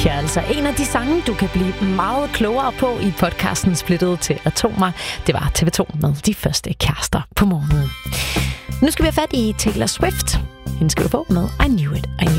Ja, altså en af de sange, du kan blive meget klogere på i podcasten Splittet til Atomer, det var TV2 med De første kærester på morgenen. Nu skal vi have fat i Taylor Swift. Hende skal du få med I Knew It, I